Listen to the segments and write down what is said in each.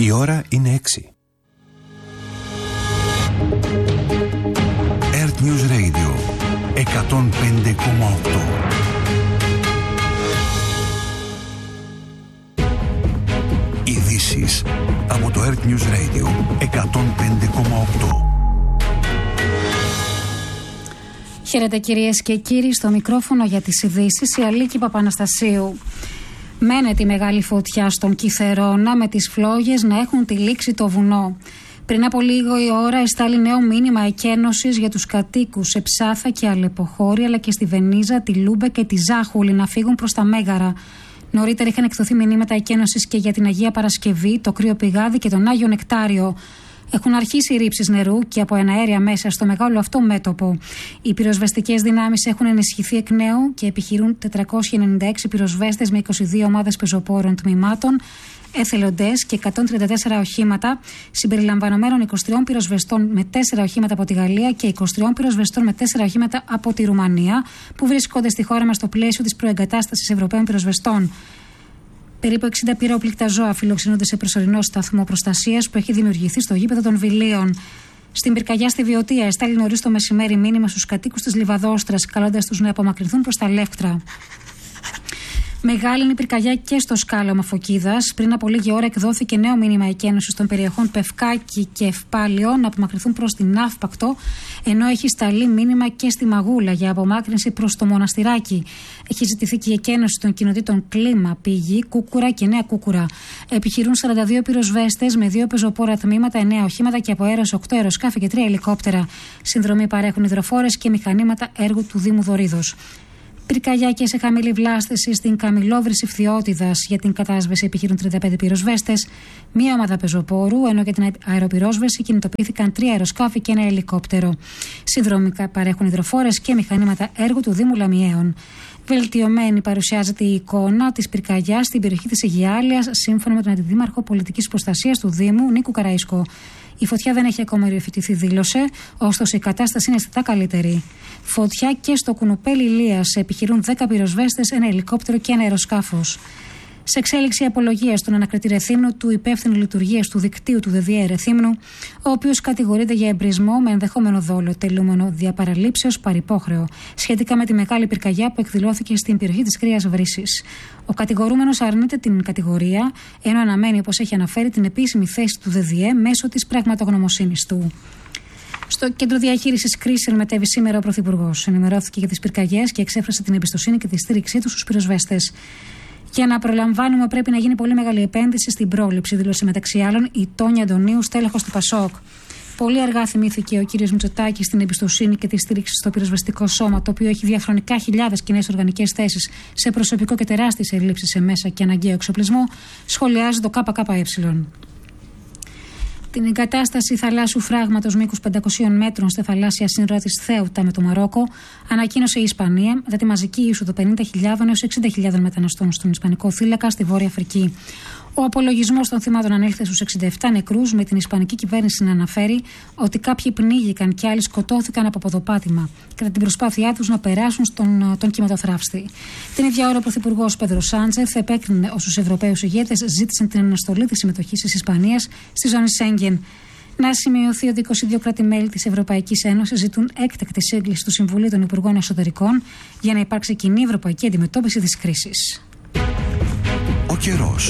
Η ώρα είναι 6. Earth News Radio 105,8. Ειδήσεις από το Earth News Radio 105,8. Χαίρετε κυρίες και κύριοι, στο μικρόφωνο για τις ειδήσεις η Αλίκη Παπαναστασίου. Μένεται η μεγάλη φωτιά στον Κιθερώνα με τις φλόγες να έχουν τυλίξει το βουνό. Πριν από λίγο η ώρα εστάλει νέο μήνυμα εκένωσης για τους κατοίκους σε Ψάθα και Αλεποχώρη, αλλά και στη Βενίζα, τη Λούμπε και τη Ζάχουλη να φύγουν προς τα Μέγαρα. Νωρίτερα είχαν εκδοθεί μηνύματα εκένωσης και για την Αγία Παρασκευή, το Κρύο Πηγάδι και τον Άγιο Νεκτάριο. Έχουν αρχίσει οι ρήψεις νερού και από εναέρια μέσα στο μεγάλο αυτό μέτωπο. Οι πυροσβεστικές δυνάμεις έχουν ενισχυθεί εκ νέου και επιχειρούν 496 πυροσβέστες με 22 ομάδες πεζοπόρων τμήματων, εθελοντές και 134 οχήματα, συμπεριλαμβανομένων 23 πυροσβεστών με 4 οχήματα από τη Γαλλία και 23 πυροσβεστών με 4 οχήματα από τη Ρουμανία, που βρίσκονται στη χώρα μας στο πλαίσιο της προεγκατάστασης Ευρωπαίων πυροσβεστών. Περίπου 60 πυρόπληκτα ζώα φιλοξενούνται σε προσωρινό σταθμό προστασίας που έχει δημιουργηθεί στο γήπεδο των Βιλίων. Στην πυρκαγιά στη Βιωτία εστάλει νωρίς το μεσημέρι μήνυμα στους κατοίκους της Λιβαδόστρας, καλώντας τους να απομακρυνθούν προς τα Λεύκτρα. Μεγάλη είναι η πυρκαγιά και στο σκάλωμα Φωκίδας. Πριν από λίγη ώρα εκδόθηκε νέο μήνυμα εκένωσης των περιοχών Πευκάκη και Ευπάλιο να απομακρυνθούν προς την Ναύπακτο, ενώ έχει σταλεί μήνυμα και στη Μαγούλα για απομάκρυνση προς το Μοναστηράκι. Έχει ζητηθεί και η εκένωση των κοινοτήτων Κλίμα, Πηγή, Κούκουρα και Νέα Κούκουρα. Επιχειρούν 42 πυροσβέστες με 2 πεζοπόρα τμήματα, 9 οχήματα και από αέρος 8 αεροσκάφη και 3 ελικόπτερα. Συνδρομή παρέχουν υδροφόρες και μηχανήματα έργου του Δήμου Δωρίδος. Πυρκαγιά και σε χαμηλή βλάστηση στην Καμιλόβρηση Φθιώτιδας. Για την κατάσβεση επιχειρούν 35 πυροσβέστες, μία ομάδα πεζοπόρου, ενώ για την αεροπυρόσβεση κινητοποιήθηκαν 3 αεροσκάφη και 1 ελικόπτερο. Συνδρομικά παρέχουν υδροφόρες και μηχανήματα έργου του Δήμου Λαμιαίων. Βελτιωμένη παρουσιάζεται η εικόνα της πυρκαγιάς στην περιοχή της Αιγιάλειας, σύμφωνα με τον Αντιδήμαρχο Πολιτικής Προστασίας του Δήμου, Νίκο Καραϊσκό. Η φωτιά δεν έχει ακόμα υιοθετηθεί, δήλωσε, ωστόσο η κατάσταση είναι αισθητά καλύτερη. Φωτιά και στο Κουνουπέλι Ηλίας, επιχειρούν 10 πυροσβέστες, 1 ελικόπτερο και 1 αεροσκάφος. Σε εξέλιξη απολογία στον ανακριτή Ρεθύμνου του υπεύθυνου λειτουργίας του δικτύου του ΔΔΕ Ρεθύμνου, ο οποίος κατηγορείται για εμπρισμό με ενδεχόμενο δόλο, τελούμενο διαπαραλήψεως παρυπόχρεο, σχετικά με τη μεγάλη πυρκαγιά που εκδηλώθηκε στην περιοχή της Κρύας Βρύσης. Ο κατηγορούμενος αρνείται την κατηγορία, ενώ αναμένει, όπως έχει αναφέρει, την επίσημη θέση του ΔΔΕ μέσω της πραγματογνωμοσύνης του. Στο κέντρο διαχείρισης κρίσεων μετέβη σήμερα ο Πρωθυπουργός. Ενημερώθηκε για τις πυρκαγιές και εξέφρασε την εμπιστοσύνη και τη στήριξή του στους πυροσβέστες. Για να προλαμβάνουμε, πρέπει να γίνει πολύ μεγάλη επένδυση στην πρόληψη, δήλωσε μεταξύ άλλων η Τόνια Αντωνίου, στέλεχος του Πασόκ. Πολύ αργά θυμήθηκε ο κύριος Μητσοτάκης στην εμπιστοσύνη και τη στήριξη στο πυροσβεστικό σώμα, το οποίο έχει διαχρονικά χιλιάδες κοινές οργανικές θέσεις σε προσωπικό και τεράστιες ελλείψεις σε μέσα και αναγκαίο εξοπλισμό, σχολιάζει το ΚΚΕ. Την εγκατάσταση θαλάσσιου φράγματος μήκους 500 μέτρων στη θαλάσσια σύνορα της Θέουτα με το Μαρόκο ανακοίνωσε η Ισπανία μετά τη μαζική είσοδο 50.000 έως 60.000 μεταναστών στον Ισπανικό θύλακα στη Βόρεια Αφρική. Ο απολογισμός των θυμάτων ανήλθε στους 67 νεκρούς, με την Ισπανική κυβέρνηση να αναφέρει ότι κάποιοι πνίγηκαν και άλλοι σκοτώθηκαν από ποδοπάτημα κατά την προσπάθειά τους να περάσουν τον κυμματοθράφστη. Την ίδια ώρα ο Πρωθυπουργός Πέδρο Σάντσεθ επέκρινε όσους Ευρωπαίους ηγέτες ζήτησαν την αναστολή της συμμετοχής της Ισπανίας στη ζώνη Σέγγεν. Να σημειωθεί ότι 22 κράτη-μέλη της Ευρωπαϊκής Ένωσης ζητούν έκτακτη σύγκληση του Συμβουλίου των Υπουργών Εσωτερικών για να υπάρξει κοινή ευρωπαϊκή αντιμετώπιση της κρίσης. Ο καιρός.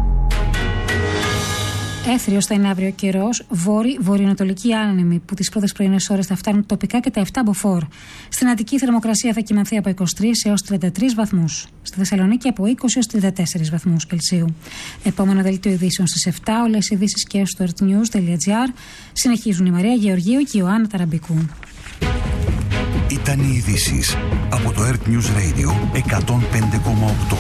Έθριος θα είναι αύριο ο καιρός, βορειοανατολική άνεμη που τις πρώτες πρωινές ώρες θα φτάνουν τοπικά και τα 7 μποφόρ. Στην Αττική η θερμοκρασία θα κυμανθεί από 23 έως 33 βαθμούς. Στη Θεσσαλονίκη από 20 έως 34 βαθμούς Κελσίου. Επόμενο δελτίο ειδήσεων στις 7, όλες οι ειδήσεις και στο earthnews.gr. Συνεχίζουν η Μαρία Γεωργίου και η Ιωάννα Ταραμπικού. Ήταν οι ειδήσεις από το Earth News Radio 105,8.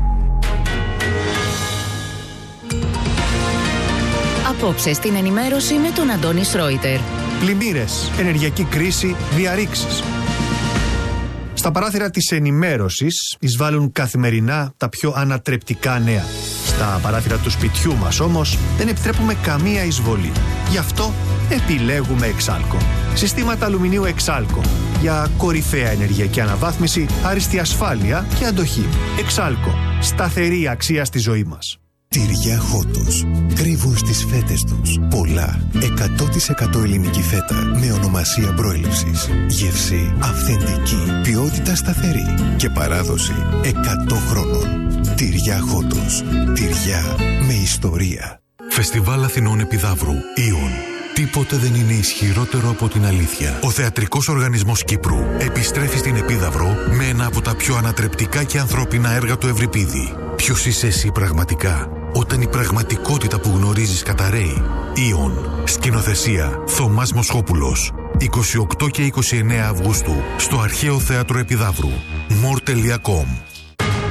Απόψε στην ενημέρωση με τον Αντώνη Σρόιτερ. Πλημμύρες, ενεργειακή κρίση, διαρρήξεις. Στα παράθυρα της ενημέρωσης εισβάλλουν καθημερινά τα πιο ανατρεπτικά νέα. Στα παράθυρα του σπιτιού μας όμως δεν επιτρέπουμε καμία εισβολή. Γι' αυτό επιλέγουμε Εξάλκο. Συστήματα αλουμινίου Εξάλκο. Για κορυφαία ενεργειακή αναβάθμιση, άριστη ασφάλεια και αντοχή. Εξάλκο. Σταθερή αξία στη ζωή μας. Τυριά Χότος. Κρύβουν στις φέτες τους πολλά 100% ελληνική φέτα με ονομασία προέλευσης. Γεύση αυθεντική, ποιότητα σταθερή και παράδοση 100 χρόνων. Τυριά Χότος. Τυριά με ιστορία. Φεστιβάλ Αθηνών Επιδαύρου. Ιον. Τίποτε δεν είναι ισχυρότερο από την αλήθεια. Ο Θεατρικός Οργανισμός Κύπρου επιστρέφει στην Επίδαυρο με ένα από τα πιο ανατρεπτικά και ανθρώπινα έργα του Ευρυπίδη. Ποιος είσαι εσύ πραγματικά, όταν η πραγματικότητα που γνωρίζεις καταραίει. Ιον. Σκηνοθεσία Θωμάς Μοσχόπουλος. 28 και 29 Αυγούστου στο Αρχαίο Θέατρο Επιδαύρου. more.com.